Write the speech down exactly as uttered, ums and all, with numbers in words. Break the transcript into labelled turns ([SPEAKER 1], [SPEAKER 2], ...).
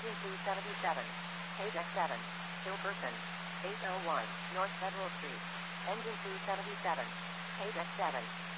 [SPEAKER 1] Engine two seventy-seven. Page X seven. Hillperson. eight oh one, North Federal Street. Engine two seventy-seven. Page X seven.